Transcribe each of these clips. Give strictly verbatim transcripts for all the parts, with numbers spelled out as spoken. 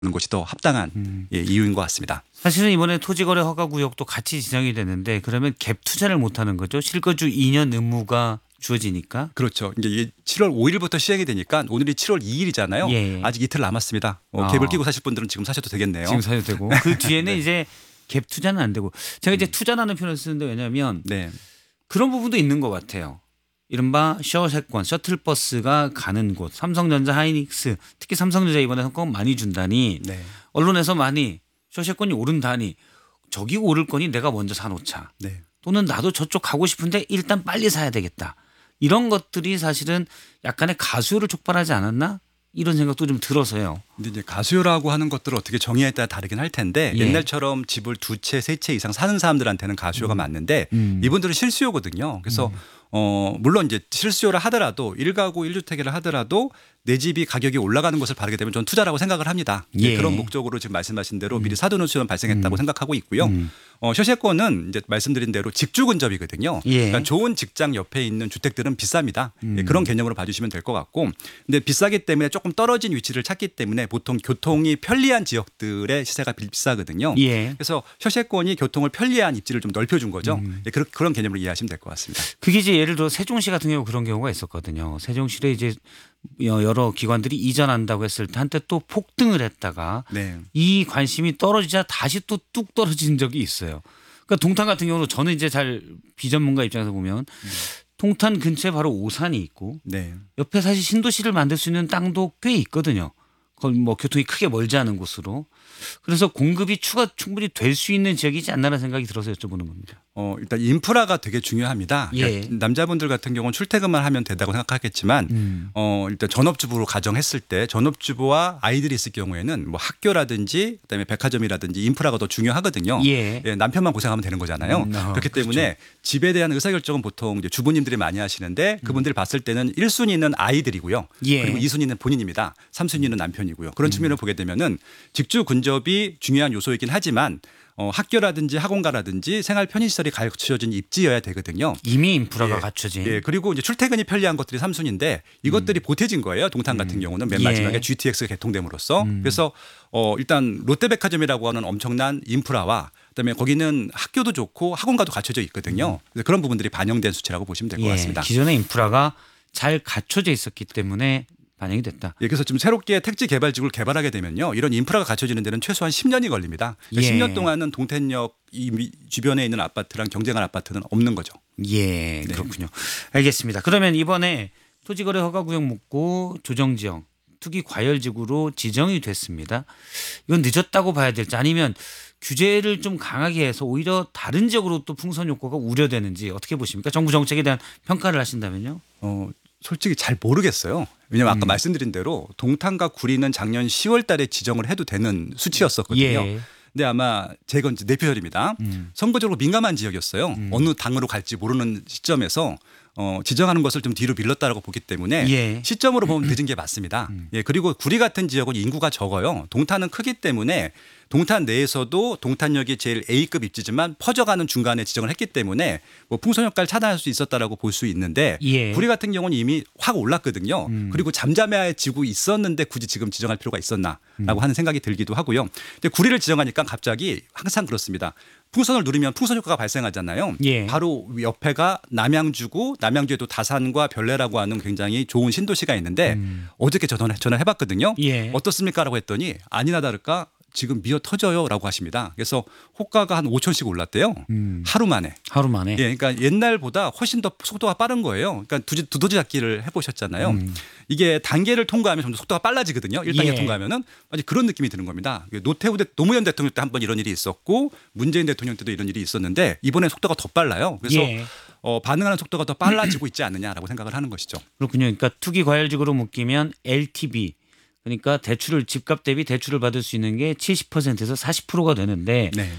것이 더 합당한 음. 예, 이유인 것 같습니다. 사실은 이번에 토지거래 허가구역도 같이 지정이 되는데 그러면 갭 투자를 못하는 거죠. 실거주 이 년 의무가 주어지니까. 그렇죠. 이제 이게 칠월 오일부터 시행이 되니까 오늘이 칠월 이일이잖아요. 예. 아직 이틀 남았습니다. 어, 아. 갭을 끼고 사실 분들은 지금 사셔도 되겠네요. 지금 사도 되고 그 뒤에는 네. 이제 갭 투자는 안 되고 제가 이제 투자라는 표현을 쓰는데 왜냐하면 네. 그런 부분도 있는 것 같아요. 이른바 셔세권 셔틀버스가 가는 곳 삼성전자 하이닉스 특히 삼성전자 이번에 성과금 많이 준다니 네. 언론에서 많이 셔세권이 오른다니 저기 오를 거니 내가 먼저 사놓자. 네. 또는 나도 저쪽 가고 싶은데 일단 빨리 사야 되겠다. 이런 것들이 사실은 약간의 가수요를 촉발하지 않았나? 이런 생각도 좀 들어서요. 근데 이제 가수요라고 하는 것들을 어떻게 정의에 따라 다르긴 할 텐데 예. 옛날처럼 집을 두 채, 세 채 이상 사는 사람들한테는 가수요가 음. 맞는데 음. 이분들은 실수요거든요. 그래서 음. 어 물론 이제 실수요를 하더라도 일가구 일주택이라 하더라도 내 집이 가격이 올라가는 것을 바라게 되면 저는 투자라고 생각을 합니다. 예. 그런 목적으로 지금 말씀하신 대로 음. 미리 사두는 수요는 발생했다고 음. 생각하고 있고요. 음. 어, 셔세권은 이제 말씀드린 대로 직주 근접이거든요. 예. 그러니까 좋은 직장 옆에 있는 주택들은 비쌉니다. 음. 예, 그런 개념으로 봐주시면 될 것 같고, 근데 비싸기 때문에 조금 떨어진 위치를 찾기 때문에 보통 교통이 편리한 지역들의 시세가 비싸거든요. 예. 그래서 셔세권이 교통을 편리한 입지를 좀 넓혀준 거죠. 음. 예, 그런 그런 개념으로 이해하시면 될 것 같습니다. 그게 이제 예를 들어 세종시 같은 경우 그런 경우가 있었거든요. 세종시에 이제 여러 기관들이 이전한다고 했을 때 한때 또 폭등을 했다가 네. 이 관심이 떨어지자 다시 또 뚝 떨어진 적이 있어요. 그러니까 동탄 같은 경우는 저는 이제 잘 비전문가 입장에서 보면 음. 동탄 근처에 바로 오산이 있고 네. 옆에 사실 신도시를 만들 수 있는 땅도 꽤 있거든요. 거기 뭐 교통이 크게 멀지 않은 곳으로. 그래서 공급이 추가 충분히 될 수 있는 지역이지 않나라는 생각이 들어서 여쭤보는 겁니다. 어, 일단 인프라가 되게 중요합니다. 예. 그러니까 남자분들 같은 경우는 출퇴근만 하면 된다고 생각하겠지만 음. 어, 일단 전업주부로 가정했을 때 전업주부와 아이들이 있을 경우에는 뭐 학교라든지 그다음에 백화점이라든지 인프라가 더 중요하거든요. 예. 예, 남편만 고생하면 되는 거잖아요. 음, 아, 그렇기 때문에 집에 대한 의사결정은 보통 이제 주부님들이 많이 하시는데 그분들이 봤을 때는 일 순위는 아이들이고요. 예. 그리고 이 순위는 본인입니다. 삼 순위는 남편이고요. 그런 측면을 보게 되면은 직주 근접이 중요한 요소이긴 하지만 어, 학교라든지 학원가라든지 생활 편의시설이 갖춰진 입지여야 되거든요. 이미 인프라가 예. 갖춰진. 예, 그리고 이제 출퇴근이 편리한 것들이 삼 순위인데 이것들이 음. 보태진 거예요. 동탄 같은 음. 경우는 맨 예. 마지막에 지티엑스가 개통됨으로써. 음. 그래서 어, 일단 롯데백화점이라고 하는 엄청난 인프라와 그다음에 거기는 학교도 좋고 학원가도 갖춰져 있거든요. 그래서 그런 부분들이 반영된 수치라고 보시면 될 것 예. 같습니다. 기존의 인프라가 잘 갖춰져 있었기 때문에 반영이 됐다. 예, 그래서 좀 새롭게 택지 개발지구를 개발하게 되면요. 이런 인프라가 갖춰지는 데는 최소한 십 년이 걸립니다. 그러니까 예. 십 년 동안은 동탄역 이 미- 주변에 있는 아파트랑 경쟁할 아파트는 없는 거죠. 예, 네. 그렇군요. 알겠습니다. 그러면 이번에 토지거래 허가구역 묵고 조정지역 투기 과열지구로 지정이 됐습니다. 이건 늦었다고 봐야 될지 아니면 규제를 좀 강하게 해서 오히려 다른 지역으로 또 풍선 효과가 우려되는지 어떻게 보십니까? 정부 정책에 대한 평가를 하신다면요. 어, 솔직히 잘 모르겠어요. 왜냐하면 아까 음. 말씀드린 대로 동탄과 구리는 작년 시월 달에 지정을 해도 되는 수치였었거든요. 예. 근데 아마 제 건 내 표절입니다. 음. 선거적으로 민감한 지역이었어요. 음. 어느 당으로 갈지 모르는 시점에서 어, 지정하는 것을 좀 뒤로 밀렸다라고 보기 때문에 예. 시점으로 보면 늦은 게 맞습니다. 음. 예, 그리고 구리 같은 지역은 인구가 적어요. 동탄은 크기 때문에 동탄 내에서도 동탄역이 제일 A급 입지지만 퍼져가는 중간에 지정을 했기 때문에 뭐 풍선 효과를 차단할 수 있었다라고 볼 수 있는데 예. 구리 같은 경우는 이미 확 올랐거든요. 음. 그리고 잠잠해지고 있었는데 굳이 지금 지정할 필요가 있었나라고 음. 하는 생각이 들기도 하고요. 근데 구리를 지정하니까 갑자기 항상 그렇습니다. 풍선을 누르면 풍선 효과가 발생하잖아요. 예. 바로 옆에가 남양주고 남양주에도 다산과 별내라고 하는 굉장히 좋은 신도시가 있는데 음. 어저께 전화 전화를 해봤거든요. 예. 어떻습니까라고 했더니 아니나 다를까 지금 미어 터져요라고 하십니다. 그래서 호가가 한 오천씩 올랐대요. 음. 하루 만에. 하루 만에. 예, 그러니까 옛날보다 훨씬 더 속도가 빠른 거예요. 그러니까 두지, 두더지 잡기를 해보셨잖아요. 음. 이게 단계를 통과하면 점점 속도가 빨라지거든요. 일 단계 예. 통과하면은 아주 그런 느낌이 드는 겁니다. 노태우 대, 노무현 대통령 때 한 번 이런 일이 있었고 문재인 대통령 때도 이런 일이 있었는데 이번에 속도가 더 빨라요. 그래서 예. 어, 반응하는 속도가 더 빨라지고 있지 않느냐라고 생각을 하는 것이죠. 그렇군요. 그러니까 투기 과열지구로 묶이면 엘티브이 그러니까 대출을 집값 대비 대출을 받을 수 있는 게 칠십 퍼센트에서 사십 퍼센트가 되는데 네.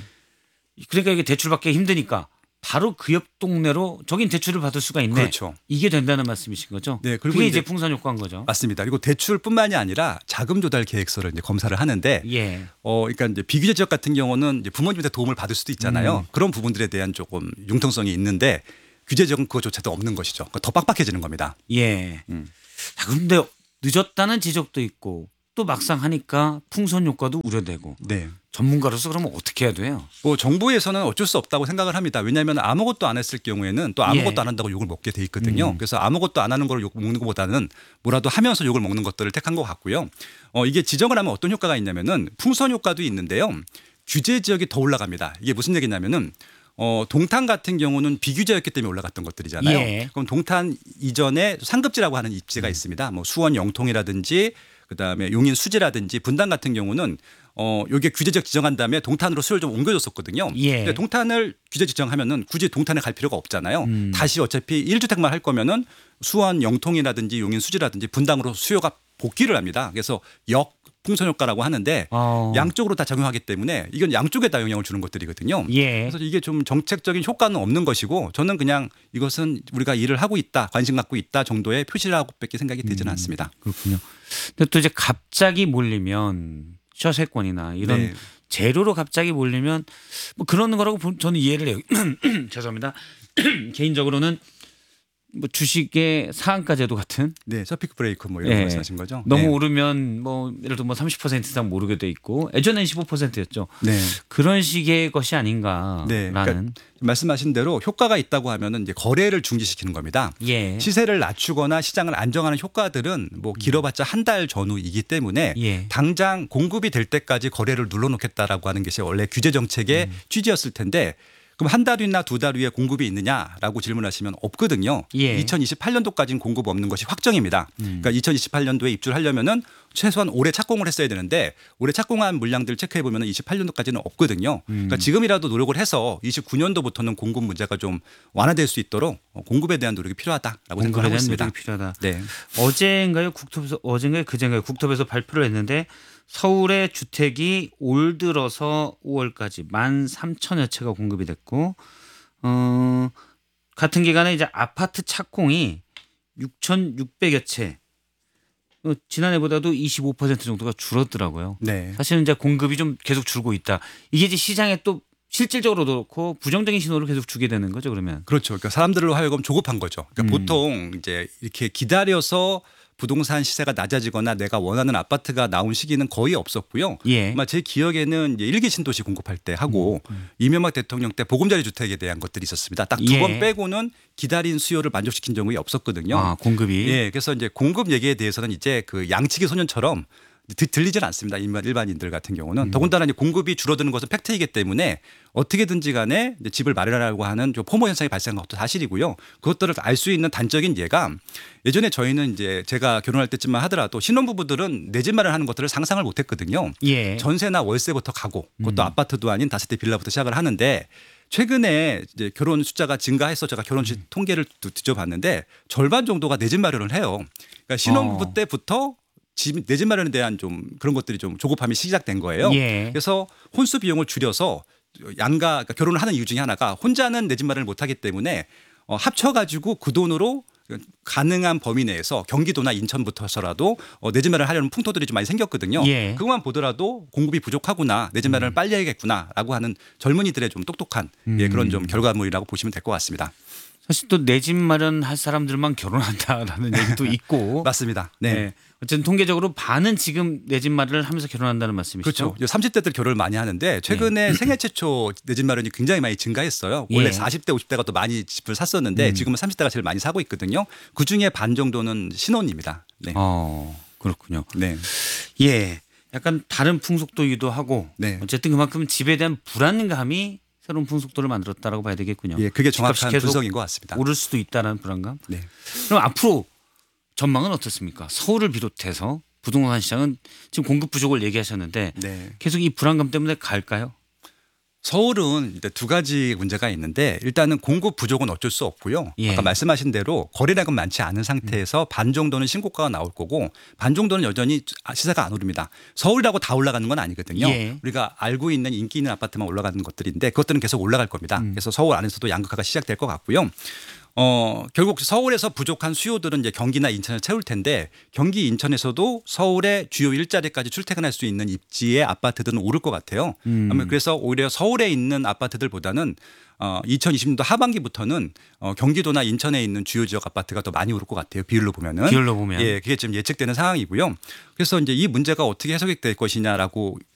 그러니까 이게 대출 받기 힘드니까 바로 그 옆 동네로 저긴 대출을 받을 수가 있네. 그렇죠. 이게 된다는 말씀이신 거죠? 네, 그리고 그게 이제 이제 풍선 효과인 거죠. 맞습니다. 그리고 대출뿐만이 아니라 자금 조달 계획서를 이제 검사를 하는데 예. 어, 그러니까 이제 비규제 지역 같은 경우는 이제 부모님한테 도움을 받을 수도 있잖아요. 음. 그런 부분들에 대한 조금 융통성이 있는데 규제 지역은 그것조차도 없는 것이죠. 그러니까 더 빡빡해지는 겁니다. 예. 음. 자, 그런데 늦었다는 지적도 있고 또 막상 하니까 풍선 효과도 우려되고 네. 전문가로서 그러면 어떻게 해야 돼요? 뭐 정부에서는 어쩔 수 없다고 생각을 합니다. 왜냐하면 아무것도 안 했을 경우에는 또 아무것도 예. 안 한다고 욕을 먹게 돼 있거든요. 음. 그래서 아무것도 안 하는 걸 욕 먹는 것보다는 뭐라도 하면서 욕을 먹는 것들을 택한 것 같고요. 어, 이게 지정을 하면 어떤 효과가 있냐면은 풍선 효과도 있는데요. 규제 지역이 더 올라갑니다. 이게 무슨 얘기냐면은 어, 동탄 같은 경우는 비규제였기 때문에 올라갔던 것들이잖아요. 예. 그럼 동탄 이전에 상급지라고 하는 입지가 있습니다. 뭐 수원 영통이라든지 그다음에 용인 수지라든지 분당 같은 경우는 어 요게 규제지역 지정한 다음에 동탄으로 수요를 좀 옮겨줬었거든요. 예. 근데 동탄을 규제 지정하면은 굳이 동탄에 갈 필요가 없잖아요. 음. 다시 어차피 일 주택만 할 거면은 수원 영통이라든지 용인 수지라든지 분당으로 수요가 복귀를 합니다. 그래서 역 풍선 효과라고 하는데 어. 양쪽으로 다 적용하기 때문에 이건 양쪽에 다 영향을 주는 것들이거든요. 예. 그래서 이게 좀 정책적인 효과는 없는 것이고 저는 그냥 이것은 우리가 일을 하고 있다, 관심 갖고 있다 정도의 표시라고밖에 생각이 되지는 음. 않습니다. 그렇군요. 근데 또 이제 갑자기 몰리면 처세권이나 이런 네. 재료로 갑자기 몰리면 뭐 그런 거라고 보- 저는 이해를 해요. 죄송합니다. 개인적으로는 뭐 주식의 상한가 제도 같은 네, 서피크 브레이크 뭐 이런 예. 거 말씀하신 거죠? 너무 네. 오르면 뭐 예를 들어 뭐 삼십 퍼센트 이상 모르게 돼 있고 예전엔 십오 퍼센트였죠. 네. 그런 식의 것이 아닌가라는. 네, 그러니까 말씀하신 대로 효과가 있다고 하면은 이제 거래를 중지시키는 겁니다. 예. 시세를 낮추거나 시장을 안정하는 효과들은 뭐 길어봤자 한 달 전후이기 때문에 예. 당장 공급이 될 때까지 거래를 눌러놓겠다라고 하는 것이 원래 규제 정책의 음. 취지였을 텐데 그럼 한 달 뒤나 두 달 후에 공급이 있느냐라고 질문하시면 없거든요. 예. 이천이십팔 년도까지는 공급 없는 것이 확정입니다. 음. 그러니까 이천이십팔 년도에 입주를 하려면은 최소한 올해 착공을 했어야 되는데 올해 착공한 물량들 체크해 보면 이십팔 년도까지는 없거든요. 음. 그러니까 지금이라도 노력을 해서 이십구 년도부터는 공급 문제가 좀 완화될 수 있도록 공급에 대한 노력이 필요하다라고 공급에 생각하고 대한 있습니다. 노력이 필요하다. 네. 어제인가요? 국토부에서 어제인가요? 그제인가요? 국토부에서 발표를 했는데 서울의 주택이 올 들어서 오월까지 만 삼천여 채가 공급이 됐고 어, 같은 기간에 이제 아파트 착공이 육천육백여 채. 어, 지난해보다도 이십오 퍼센트 정도가 줄었더라고요. 네. 사실은 이제 공급이 좀 계속 줄고 있다. 이게 이제 시장에 또 실질적으로도 그렇고 부정적인 신호를 계속 주게 되는 거죠. 그러면. 그렇죠. 그러니까 사람들로 하여금 조급한 거죠. 그러니까 음. 보통 이제 이렇게 기다려서 부동산 시세가 낮아지거나 내가 원하는 아파트가 나온 시기는 거의 없었고요. 예. 아마 제 기억에는 이제 일기 신도시 공급할 때 하고 음, 이명박 대통령 때 보금자리 주택에 대한 것들이 있었습니다. 딱 두 예. 번 빼고는 기다린 수요를 만족시킨 적이 없었거든요. 아, 공급이. 예, 그래서 이제 공급 얘기에 대해서는 이제 그 양치기 소년처럼 들- 들리질 않습니다. 일반 일반인들 같은 경우는 음. 더군다나 이제 공급이 줄어드는 것은 팩트이기 때문에 어떻게든지 간에 이제 집을 마련하려고 하는 좀 포모 현상이 발생한 것도 사실이고요. 그것들을 알 수 있는 단적인 예가 예전에 저희는 이제 제가 결혼할 때쯤만 하더라도 신혼부부들은 내 집 마련하는 것들을 상상을 못했거든요. 예. 전세나 월세부터 가고 그것도 음. 아파트도 아닌 다세대 빌라부터 시작을 하는데 최근에 이제 결혼 숫자가 증가해서 제가 결혼식 음. 통계를 또 뒤져봤는데 절반 정도가 내 집 마련을 해요. 그러니까 신혼부부 어. 때부터 집, 내 집 마련에 대한 좀 그런 것들이 좀 조급함이 시작된 거예요. 예. 그래서 혼수 비용을 줄여서 양가 그러니까 결혼을 하는 이유 중에 하나가 혼자는 내 집 마련을 못하기 때문에 어, 합쳐가지고 그 돈으로 가능한 범위 내에서 경기도나 인천부터서라도 어, 내 집 마련을 하려는 풍토들이 좀 많이 생겼거든요. 예. 그것만 보더라도 공급이 부족하구나 내 집 마련을 빨리 해야겠구나라고 하는 젊은이들의 좀 똑똑한 예, 그런 좀 결과물이라고 보시면 될 것 같습니다. 사실 또 내 집 마련할 사람들만 결혼한다라는 얘기도 있고. 맞습니다. 네. 네. 어쨌든 통계적으로 반은 지금 내 집 마련을 하면서 결혼한다는 말씀이시죠? 그렇죠. 삼십 대들 결혼을 많이 하는데 최근에 생애 최초 내 집 마련이 굉장히 많이 증가했어요. 원래 예. 사십 대, 오십 대가 또 많이 집을 샀었는데 음. 지금은 삼십 대가 제일 많이 사고 있거든요. 그 중에 반 정도는 신혼입니다. 네. 어, 그렇군요. 네. 예. 약간 다른 풍속도이기도 하고 네. 어쨌든 그만큼 집에 대한 불안감이 새로운 풍속도를 만들었다라고 봐야 되겠군요. 예, 그게 집값이 정확한 계속 분석인 것 같습니다. 오를 수도 있다는 불안감. 네. 그럼 앞으로 전망은 어떻습니까? 서울을 비롯해서 부동산 시장은 지금 공급 부족을 얘기하셨는데 네. 계속 이 불안감 때문에 갈까요? 서울은 이제 두 가지 문제가 있는데 일단은 공급 부족은 어쩔 수 없고요. 예. 아까 말씀하신 대로 거래량은 많지 않은 상태에서 반 정도는 신고가가 나올 거고 반 정도는 여전히 시세가 안 오릅니다. 서울이라고 다 올라가는 건 아니거든요. 예. 우리가 알고 있는 인기 있는 아파트만 올라가는 것들인데 그것들은 계속 올라갈 겁니다. 음. 그래서 서울 안에서도 양극화가 시작될 것 같고요. 어, 결국 서울에서 부족한 수요들은 이제 경기나 인천을 채울 텐데 경기 인천에서도 서울의 주요 일자리까지 출퇴근할 수 있는 입지의 아파트들은 오를 것 같아요. 음. 아마 그래서 오히려 서울에 있는 아파트들보다는 어, 이천이십 년도 하반기부터는 어, 경기도나 인천에 있는 주요 지역 아파트가 더 많이 오를 것 같아요. 비율로 보면은. 비율로 보면. 예, 그게 지금 예측되는 상황이고요. 그래서 이제 이 문제가 어떻게 해석이 될 것이냐라고